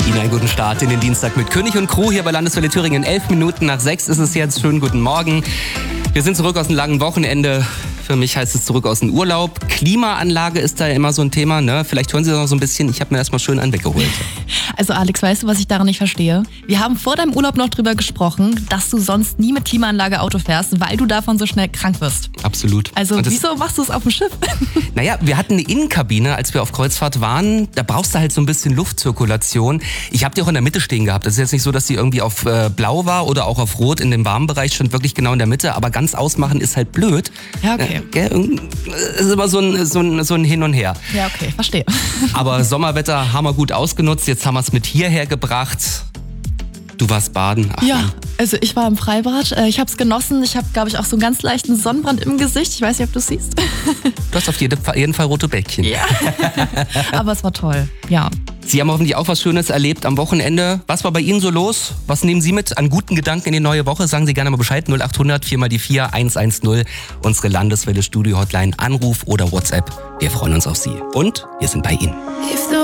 Ihnen einen guten Start in den Dienstag mit König und Crew hier bei Landeswelle Thüringen. 11 Minuten nach 6 ist es jetzt. Schönen guten Morgen. Wir sind zurück aus einem langen Wochenende. Für mich heißt es zurück aus dem Urlaub. Klimaanlage ist da ja immer so ein Thema, ne? Vielleicht hören Sie noch so ein bisschen. Ich habe mir erstmal schön einen weggeholt. Also Alex, weißt du, was ich daran nicht verstehe? Wir haben vor deinem Urlaub noch drüber gesprochen, dass du sonst nie mit Klimaanlage Auto fährst, weil du davon so schnell krank wirst. Absolut. Also wieso machst du es auf dem Schiff? Naja, wir hatten eine Innenkabine, als wir auf Kreuzfahrt waren. Da brauchst du halt so ein bisschen Luftzirkulation. Ich habe die auch in der Mitte stehen gehabt. Das ist jetzt nicht so, dass die irgendwie auf blau war oder auch auf rot in dem warmen Bereich, stand wirklich genau in der Mitte. Aber ganz ausmachen ist halt blöd. Ja, okay. Ist immer so ein Hin und Her. Ja, okay, verstehe. Aber Sommerwetter haben wir gut ausgenutzt. Jetzt haben wir es mit hierher gebracht. Du warst baden. Ach, Ja, Mann. also ich war im Freibad. Ich habe es genossen. Ich habe, glaube ich, auch so einen ganz leichten Sonnenbrand im Gesicht. Ich weiß nicht, ob du es siehst. Du hast auf jeden Fall rote Bäckchen. Ja. Aber es war toll, ja. Sie haben hoffentlich auch was Schönes erlebt am Wochenende. Was war bei Ihnen so los? Was nehmen Sie mit an guten Gedanken in die neue Woche? Sagen Sie gerne mal Bescheid. 0800 4 mal die 4 110. Unsere Landeswelle Studio Hotline. Anruf oder WhatsApp. Wir freuen uns auf Sie. Und wir sind bei Ihnen.